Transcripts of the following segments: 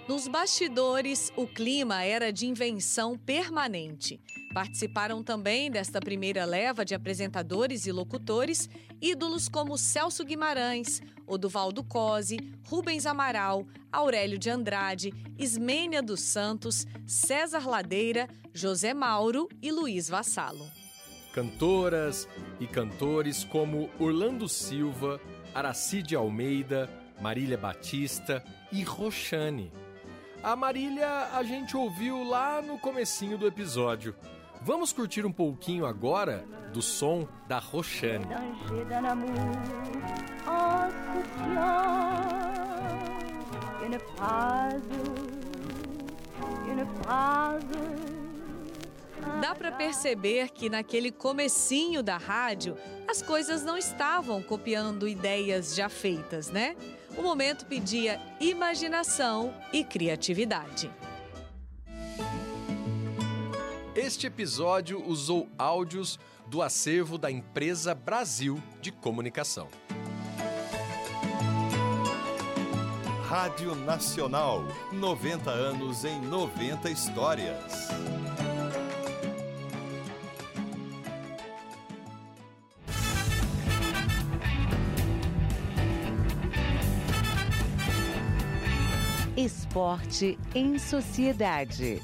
Nos bastidores, o clima era de invenção permanente. Participaram também desta primeira leva de apresentadores e locutores ídolos como Celso Guimarães, Oduvaldo Cosi, Rubens Amaral, Aurélio de Andrade, Ismênia dos Santos, César Ladeira, José Mauro e Luiz Vassalo. Cantoras e cantores como Orlando Silva, Aracide Almeida, Marília Batista e Roxane. A Marília a gente ouviu lá no comecinho do episódio. Vamos curtir um pouquinho agora do som da Roxane. Dá para perceber que naquele comecinho da rádio, as coisas não estavam copiando ideias já feitas, né? O momento pedia imaginação e criatividade. Este episódio usou áudios do acervo da Empresa Brasil de Comunicação. Rádio Nacional, 90 anos em 90 histórias. Esporte em Sociedade.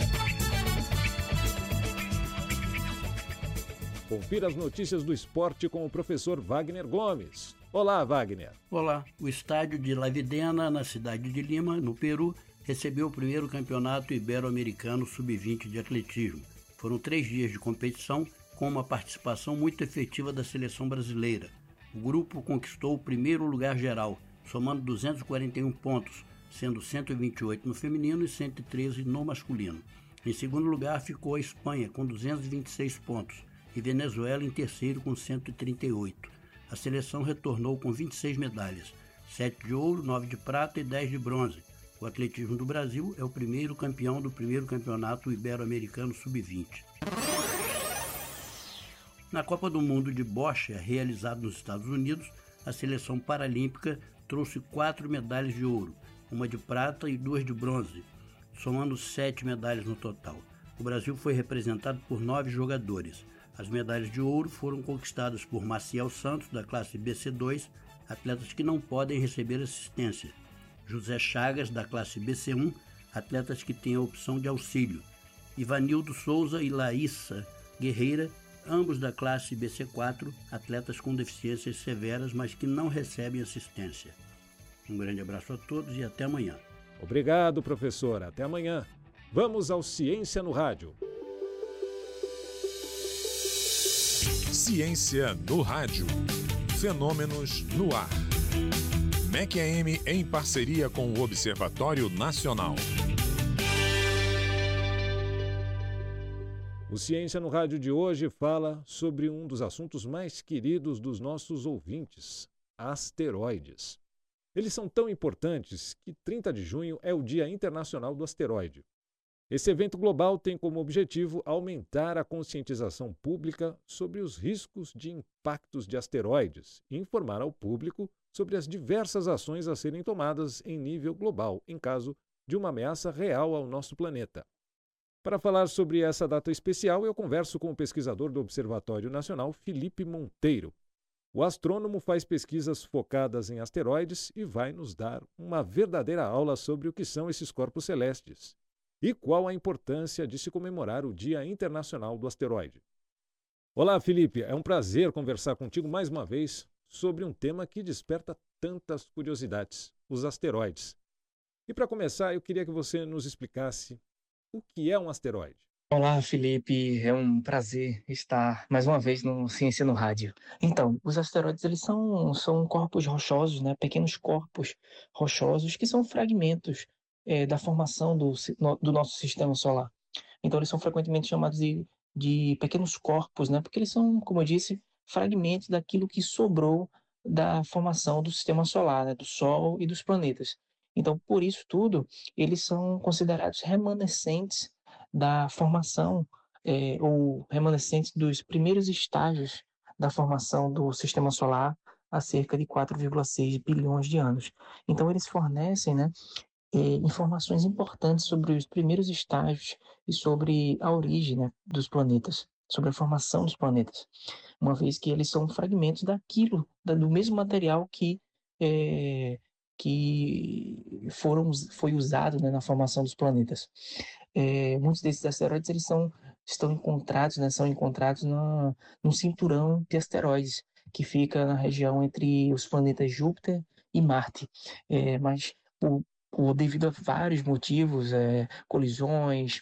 Confira as notícias do esporte com o professor Wagner Gomes. Olá, Wagner. Olá. O estádio de La Videna, na cidade de Lima, no Peru, recebeu o primeiro campeonato ibero-americano sub-20 de atletismo. Foram 3 dias de competição com uma participação muito efetiva da seleção brasileira. O grupo conquistou o primeiro lugar geral, somando 241 pontos, sendo 128 no feminino e 113 no masculino. Em segundo lugar ficou a Espanha, com 226 pontos, e Venezuela em terceiro, com 138. A seleção retornou com 26 medalhas, 7 de ouro, 9 de prata e 10 de bronze. O atletismo do Brasil é o primeiro campeão do primeiro campeonato ibero-americano sub-20. Na Copa do Mundo de bocha, realizada nos Estados Unidos, a seleção paralímpica trouxe 4 medalhas de ouro, 1 de prata e 2 de bronze, somando 7 medalhas no total. O Brasil foi representado por 9 jogadores. As medalhas de ouro foram conquistadas por Maciel Santos, da classe BC2, atletas que não podem receber assistência. José Chagas, da classe BC1, atletas que têm a opção de auxílio. Ivanildo Souza e Laíssa Guerreira, ambos da classe BC4, atletas com deficiências severas, mas que não recebem assistência. Um grande abraço a todos e até amanhã. Obrigado, professor. Até amanhã. Vamos ao Ciência no Rádio. Ciência no Rádio. Fenômenos no ar. MEC-AM em parceria com o Observatório Nacional. O Ciência no Rádio de hoje fala sobre um dos assuntos mais queridos dos nossos ouvintes, asteroides. Eles são tão importantes que 30 de junho é o Dia Internacional do Asteroide. Esse evento global tem como objetivo aumentar a conscientização pública sobre os riscos de impactos de asteroides e informar ao público sobre as diversas ações a serem tomadas em nível global em caso de uma ameaça real ao nosso planeta. Para falar sobre essa data especial, eu converso com o pesquisador do Observatório Nacional, Felipe Monteiro. O astrônomo faz pesquisas focadas em asteroides e vai nos dar uma verdadeira aula sobre o que são esses corpos celestes e qual a importância de se comemorar o Dia Internacional do Asteroide. Olá, Felipe. É um prazer conversar contigo mais uma vez sobre um tema que desperta tantas curiosidades, os asteroides. E para começar, eu queria que você nos explicasse o que é um asteroide. Olá, Felipe. É um prazer estar mais uma vez no Ciência no Rádio. Então, os asteroides eles são corpos rochosos, né? Pequenos corpos rochosos que são fragmentos da formação do nosso sistema solar. Então, eles são frequentemente chamados de pequenos corpos, né? Porque eles são, como eu disse, fragmentos daquilo que sobrou da formação do sistema solar, né? Do Sol e dos planetas. Então, por isso tudo, eles são considerados remanescentes da formação ou remanescentes dos primeiros estágios da formação do sistema solar há cerca de 4,6 bilhões de anos. Então, eles fornecem, né, informações importantes sobre os primeiros estágios e sobre a origem, né, dos planetas, sobre a formação dos planetas, uma vez que eles são fragmentos do mesmo material que foi usado, né, na formação dos planetas. Muitos desses asteroides são encontrados num cinturão de asteroides que fica na região entre os planetas Júpiter e Marte. Mas devido a vários motivos, colisões,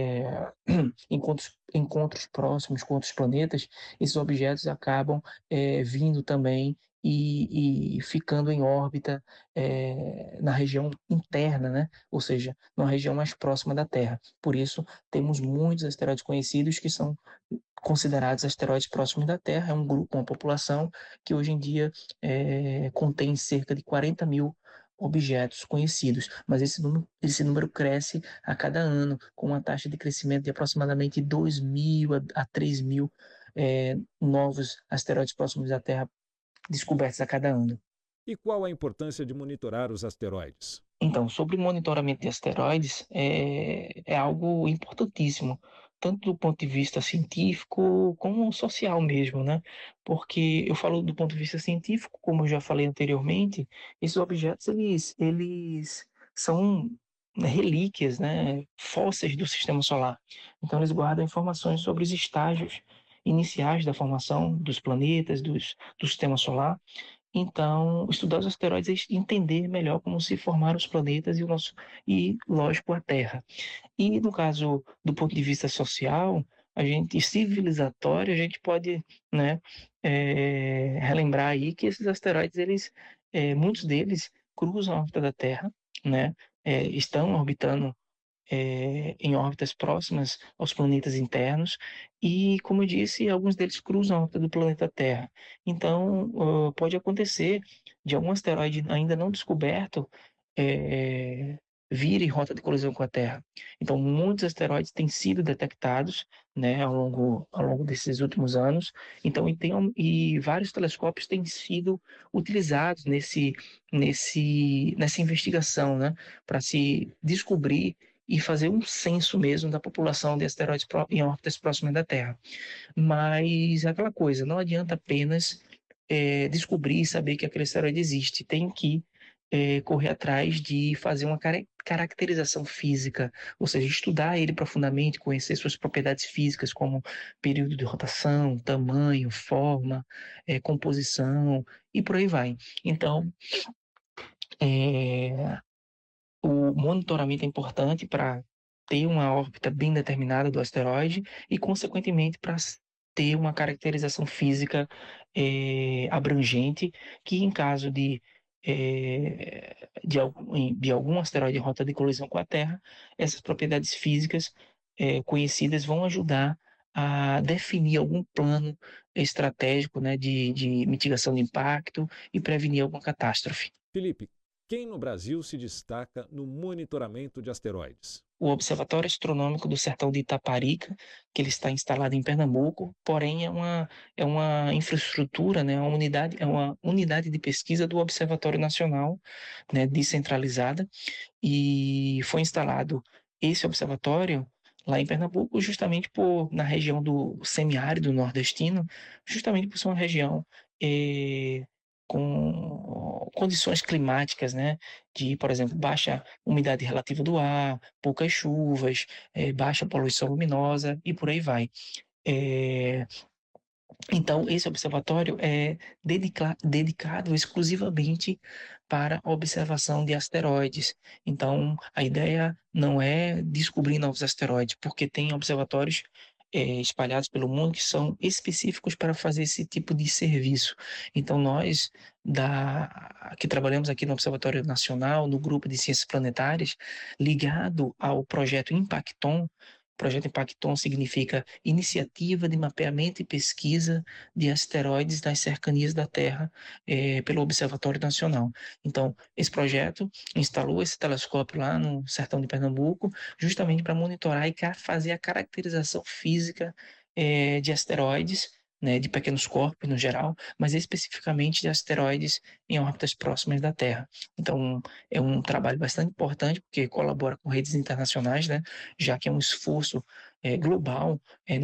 encontros próximos com outros planetas, esses objetos acabam vindo também e ficando em órbita na região interna, né? Ou seja, numa região mais próxima da Terra. Por isso, temos muitos asteroides conhecidos que são considerados asteroides próximos da Terra. É um grupo, uma população que hoje em dia contém cerca de 40 mil objetos conhecidos, mas esse número cresce a cada ano, com uma taxa de crescimento de aproximadamente 2.000 a 3.000 novos asteroides próximos da Terra descobertos a cada ano. E qual a importância de monitorar os asteroides? Então, sobre monitoramento de asteroides, é algo importantíssimo, tanto do ponto de vista científico como social mesmo, né? Porque eu falo do ponto de vista científico, como eu já falei anteriormente, esses objetos, eles são relíquias, né? Fósseis do sistema solar. Então, eles guardam informações sobre os estágios iniciais da formação dos planetas, do sistema solar. Então, estudar os asteroides é entender melhor como se formaram os planetas lógico, a Terra. E no caso, do ponto de vista social, civilizatório, a gente pode, né, relembrar aí que esses asteroides, muitos deles cruzam a órbita da Terra, né, estão orbitando em órbitas próximas aos planetas internos e, como eu disse, alguns deles cruzam a órbita do planeta Terra. Então, pode acontecer de algum asteroide ainda não descoberto vir em rota de colisão com a Terra. Então, muitos asteroides têm sido detectados, né, ao longo desses últimos anos. Então, e vários telescópios têm sido utilizados nessa investigação, né, para se descobrir e fazer um censo mesmo da população de asteroides em órbitas próximas da Terra. Mas é aquela coisa, não adianta apenas descobrir e saber que aquele asteroide existe, tem que correr atrás de fazer uma caracterização física, ou seja, estudar ele profundamente, conhecer suas propriedades físicas, como período de rotação, tamanho, forma, composição, e por aí vai. Então, o monitoramento é importante para ter uma órbita bem determinada do asteroide e, consequentemente, para ter uma caracterização física abrangente, que em caso de algum asteroide em rota de colisão com a Terra, essas propriedades físicas conhecidas vão ajudar a definir algum plano estratégico, né, de mitigação de impacto e prevenir alguma catástrofe. Felipe, quem no Brasil se destaca no monitoramento de asteroides? O Observatório Astronômico do Sertão de Itaparica, que ele está instalado em Pernambuco, porém é uma infraestrutura, né, é uma unidade de pesquisa do Observatório Nacional, né, descentralizada, e foi instalado esse observatório lá em Pernambuco, justamente na região do semiárido nordestino, justamente por ser uma região com condições climáticas, né, de, por exemplo, baixa umidade relativa do ar, poucas chuvas, baixa poluição luminosa e por aí vai. Então, esse observatório é dedicado exclusivamente para a observação de asteroides. Então, a ideia não é descobrir novos asteroides, porque tem observatórios espalhados pelo mundo que são específicos para fazer esse tipo de serviço. Então, nós que trabalhamos aqui no Observatório Nacional, no Grupo de Ciências Planetárias, ligado ao projeto Impacton. Projeto Impacton significa Iniciativa de Mapeamento e Pesquisa de Asteroides nas Cercanias da Terra, pelo Observatório Nacional. Então, esse projeto instalou esse telescópio lá no sertão de Pernambuco, justamente para monitorar e fazer a caracterização física de asteroides, né, de pequenos corpos no geral, mas especificamente de asteroides em órbitas próximas da Terra. Então, é um trabalho bastante importante, porque colabora com redes internacionais, né, já que é um esforço global